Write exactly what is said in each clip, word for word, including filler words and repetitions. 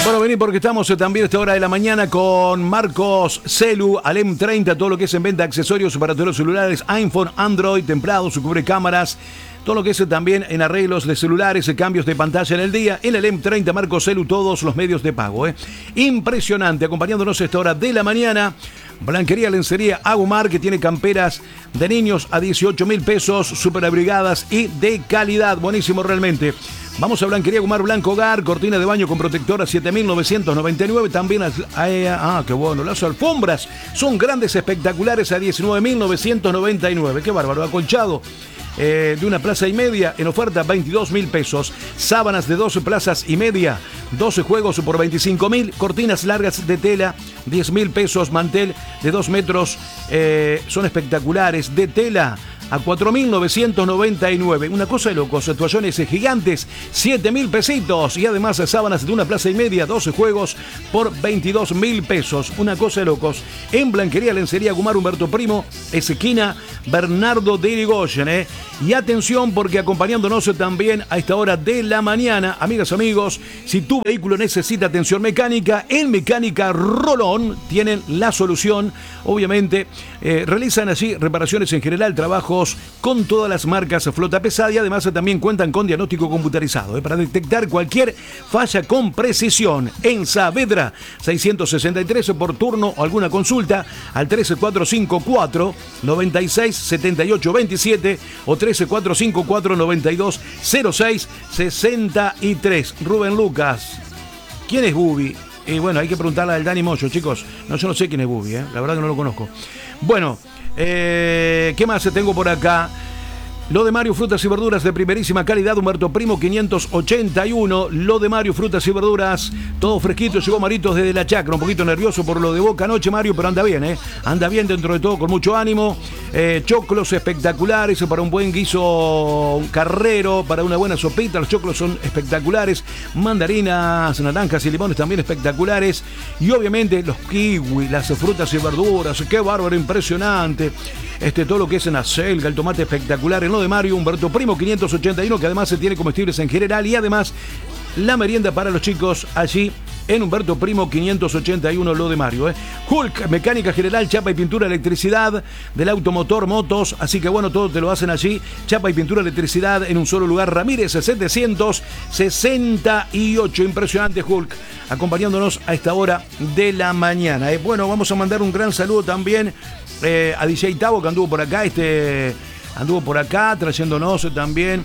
Bueno, vení porque estamos también a esta hora de la mañana con Marcos Celu, Alem treinta, todo lo que es en venta de accesorios para todos los celulares, iPhone, Android, templado, su cubre cámaras, todo lo que es también en arreglos de celulares, cambios de pantalla en el día. En el Alem treinta, Marcos Celu, todos los medios de pago. ¿eh? Impresionante, acompañándonos a esta hora de la mañana. Blanquería Lencería Agumar, que tiene camperas de niños a dieciocho mil pesos, súper abrigadas y de calidad. Buenísimo realmente. Vamos a Blanquería Agumar Blanco Hogar, cortina de baño con protector a siete mil novecientos noventa y nueve. También, a, a, ah, qué bueno, las alfombras son grandes, espectaculares a diecinueve mil novecientos noventa y nueve. Qué bárbaro, acolchado. Eh, de una plaza y media en oferta veintidós mil pesos, sábanas de doce plazas y media, doce juegos por veinticinco mil, cortinas largas de tela diez mil pesos, mantel de dos metros, eh, son espectaculares, de tela a cuatro mil novecientos noventa y nueve. Una cosa de locos, toallones gigantes, siete mil pesitos. Y además sábanas de una plaza y media, doce juegos por veintidós mil pesos. Una cosa de locos. En Blanquería Lencería Agumar Humberto Primo, esquina Bernardo de Irigoyen. ¿eh? Y atención, porque acompañándonos también a esta hora de la mañana, amigas, amigos, si tu vehículo necesita atención mecánica, en Mecánica Rolón tienen la solución. Obviamente, eh, realizan así reparaciones en general, trabajo con todas las marcas flota pesada y además también cuentan con diagnóstico computarizado ¿eh? para detectar cualquier falla con precisión. En Saavedra seiscientos sesenta y tres por turno o alguna consulta al trece cuatro cinco cuatro noventa y seis setenta y ocho veintisiete o trece cuatro cinco cuatro noventa y dos cero seis sesenta y tres. Rubén Lucas, ¿quién es Bubi? Y bueno, hay que preguntarle al Dani Moyo, chicos. No, yo no sé quién es Bubi, ¿eh? La verdad que no lo conozco. Bueno, Eh, ¿qué más tengo por acá? Lo de Mario, frutas y verduras de primerísima calidad, Humberto Primo quinientos ochenta y uno. Lo de Mario, frutas y verduras, todo fresquito. Llegó Maritos desde la chacra, un poquito nervioso por lo de Boca anoche, Mario, pero anda bien, ¿eh? Anda bien dentro de todo, con mucho ánimo. Eh, choclos espectaculares para un buen guiso carrero, para una buena sopita. Los choclos son espectaculares. Mandarinas, naranjas y limones también espectaculares. Y obviamente los kiwi, las frutas y verduras. Qué bárbaro, impresionante. Este, todo lo que es en acelga, el tomate espectacular. En lo de Mario, Humberto Primo quinientos ochenta y uno, que además se tiene comestibles en general. Y además la merienda para los chicos allí en Humberto Primo quinientos ochenta y uno, lo de Mario. ¿eh? Hulk, mecánica general, chapa y pintura, electricidad, del automotor, motos. Así que bueno, todo te lo hacen allí. Chapa y pintura, electricidad en un solo lugar. Ramírez setecientos sesenta y ocho. Impresionante Hulk, acompañándonos a esta hora de la mañana. ¿eh? Bueno, vamos a mandar un gran saludo también eh, a D J Tavo, que anduvo por acá, este, anduvo por acá trayéndonos también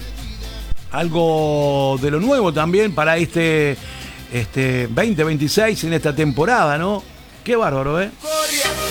algo de lo nuevo también para este... Este veinte veintiséis en esta temporada, ¿no? Qué bárbaro, ¿eh?